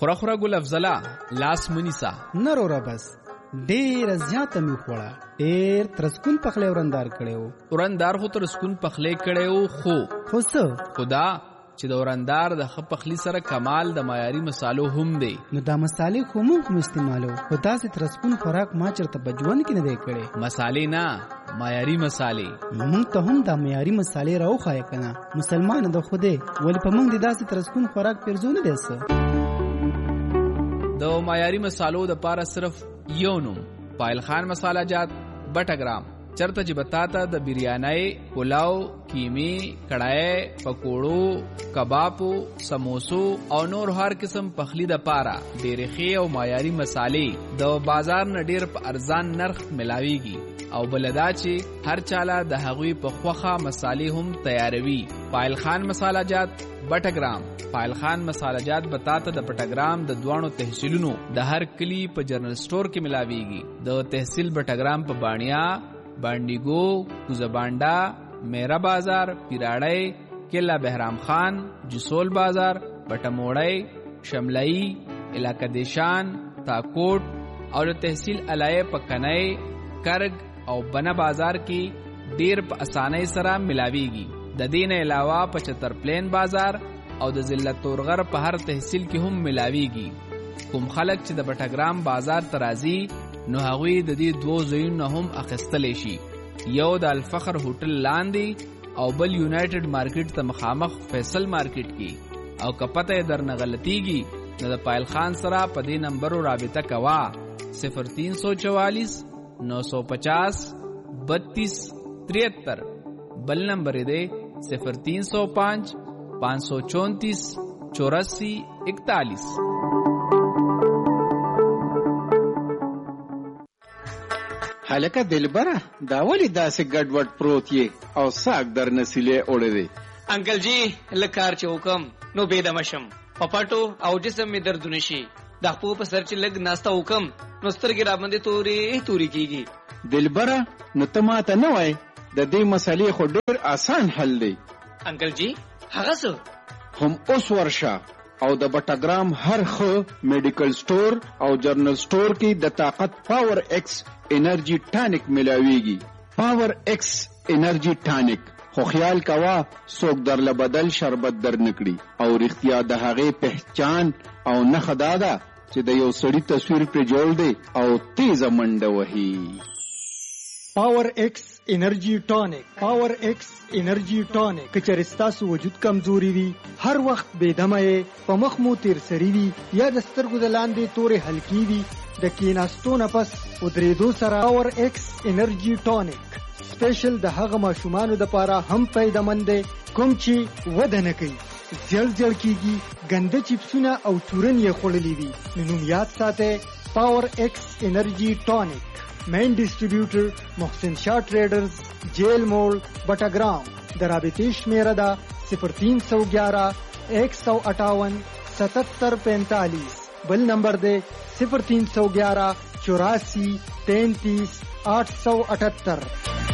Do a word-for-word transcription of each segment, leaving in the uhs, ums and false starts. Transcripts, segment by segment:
خوره خوره ګل افضله لاس منیسا نرورا بس ډیر زیاته می خوړه ډیر ترسکون پخلی ورندار کړو ورندار خو ترسکون پخلی کړو خو خو څه خدا چې د ورندار د خ پخلی سره کمال د معیاري مصالو هم دی نو دا مصالې خو موږ هم استعمالو خو داسې ترسکون خوراک ما چرته بجوان کې نه دی کړی مصالې نه معیاري مصالې موږ ته هم دا معیاري مصالې راوخایه کنه مسلمان د خوده ولې په موږ د داسې ترسکون خوراک پرځو نه دی څه د معیاري مصالو د پاره صرف یو نوم پایل خان مساله جات بټګرام چرته چې بتاته د بریانای پلاو کیمی کړای پکوړو کبابو سموسو او نور هر قسم پخلی د پاره ډېرې ښې او معیاري مصالې د بازار نه ډېر په ارزان نرخ ملاويږي او بلدا چې هر چاله د هغوی په خوخه مصالې هم تیاروي پایل خان مساله جات بټګرام پایل خان مساله جات بتاته د بټګرام د دوانو تحصیلونو د هر کلی په جنرال سٹور کې ملاويږي د تحصیل بټګرام په بانیا بانډیګو کوزبانډا میرا بازار پیراړی کلا بهرام خان جسول بازار بټموړی شملئی علاقہ دیشان تاکوټ او د تحصیل علای پکنای کرگ او بنا بازار کې ډیر په اسانۍ سره ملاويږي د دین علاوه پچتر پلین بازار او د ضلع تورغر په هر تحصیل کې هم ملاويږي کوم خلک چې د بټګرام بازار ترازی نو هغوی د دې دوه ځایونو هم اخیستلی شي یو د الفخر هوټل لاندې او بل یونایټډ مارکیټ ته مخامخ فیصل مارکیټ کې او که پته یې درنه غلطیږي نو د پایل خان سره په دې نمبرو رابطه کوا صفر تین سو چوالیس نو سو پچاس بتیس تریہتر بل نمبر دے صفر تین سو پانچ پانچ سو چونتیس چوراسی اکتالیس حلقه دلبره دا ولی داسې ګډوډ پروت یې او ساک در نسیلې اوړې دی انکل جی لکار چې حکم نو بيدم شم پپاټو او جسم می دردونه شي د خپل په سر چې لګ ناستا حکم نو سترګې را باندې توري توري کیږي دلبره نو ته ماته نه وای د دې مسلې خو ډېر آسان حل دی انکل جی هغه څه هم اوس ورشه او د بټګرام هر خو میډیکل سٹور او جرنل سٹور کې د طاقت پاور ایکس انرژي ټانک ملاويږي پاور ایکس انرژي ټانک خو خیال کوا څوک در لبدل شربت در نکړي او رښتیا د هغه پہچان او نه خدادا چې د یو سړی تصویر په جوړ دی او تیز منډه وهي پاور ایکس انرژي ټانک پاور ایکس انرژي ټانک کچر ستاسو وجود کمزوري وي هر وخت بے دمه په مخ مو تیر سری وي یا د سترګو د لاندې تورې هلکی وي د کیناستو نه پس ودریدو سره پاور ایکس انرژي ټانک سپیشل د هغه ماشومانو د پاره هم پیدامند دی کوم چې وده نه کوي زړ زړ کیږي ګنده چپسونه او چورن یې خوړلې وي نو یاد ساته پاور ایکس انرژي ټانک مین ډسټریبیوټر محسن شاه ټریډرز جیل موړ بټګرام د رابطې شمیره ده صفر تین سو گیارہ ایک سو اٹھاون ستتر پینتالیس بل نمبر دے صفر تین سو گیارہ چوراسی تینتیس آٹھ سو اٹھتر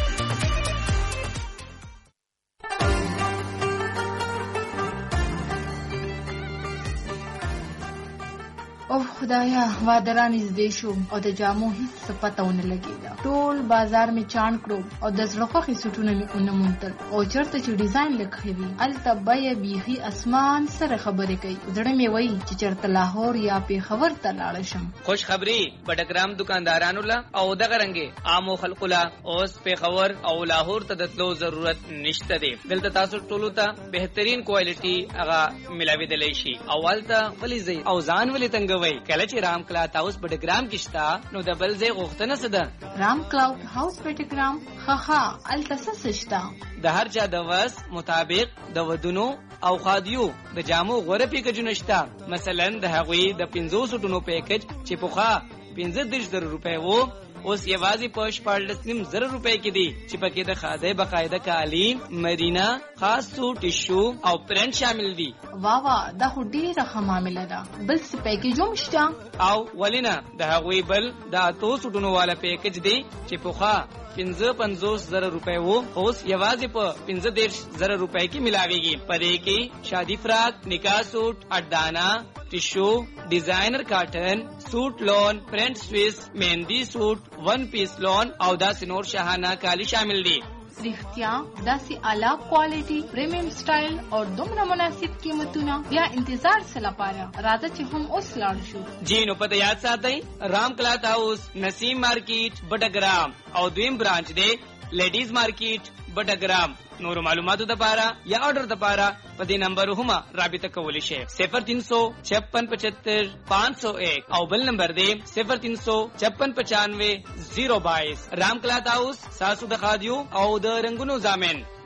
او خدایا وادران نږدې شو او د جامو هیڅ څه پته ونه لګېده. ټول بازار مې چاڼ کړو او د زړه خوښې سوټونه مې ونه موندل او چېرته چې ډیزاین لږ ښه وي هلته بیه بیخي اسمان سره خبرې کوي. زړه مې وایي چې چېرته لاهور یا پېښور ته لاړه شم. خوش خبري بټګرام دکاندارانو له او دغه رنګې عامو خلکو له اوس پېښور او لاهور ته د تلو ضرورت نشته دی. دلته تاسو ټولو ته بهترین کوالټي هغه ملاوېدلی شي او هلته ولې ځئ او ځان ولې تنګ وای کله چې رام کلاوډ هاوس بټګرام کې شته نو د بل ځای غوښتنه څه ده؟ رام کلاوډ هاوس بټګرام خخا الته څه شته د هر چا د وس مطابق د ودونو او خادیو د جامو غوره پیکجونه شته. مثلا د هغوی د پنځوس ټونو پیکج چې پخوا پنځه دېرش زره روپۍ وو اوس یوازې په شپاړلس نیم زره روپۍ کې دي چې پکې د خادۍ بقاعده کالین مرینا خاص سوټ ټیشو او پرنټ شامل دي. واه واه دا خو ډېره ښه معامله ده. بل څه پیکج هم شته؟ او ولې نه د هغوی بل د اتو سوټونو والا پیکج دی چې پخوا پنځه پنځوس زره روپۍ وو اوس یوازې په پنځه دېرش زره روپۍ کې ملاويږي. پدې کې شادي فراق، نکاح سوټ، اډانا، ټیشو، ډیزاینر کاټن، سوټ لون، پرنٹ سویس، مهندی سوټ، ون پیس لون او داسې نور شاهانه کالي شامل دي. رښتیا داسې اعلی کوالټي، پریمیم سټایل او دومره مناسب قیمتونه بیا انتظار څه لپاره؟ راځه چې هم اوس لاړ شو. جی نو پته یاد ساتئ، رام کلات هاوس، نسیم مارکیټ، بټګرام او دویم برانچ دی لیډیز مارکیټ بټګرام. نور معلوماتو د پاره یا آرډر د پاره په دې نمبر هم رابطه کولی شئ. صفر تین سو چھپن پچہتر پانچ سو ایک او بل نمبر دی صفر تین سو چھپن پچانوے زیرو بائیس. رام کلات هاوس ساسو د خادیو او د رنگونو زامن.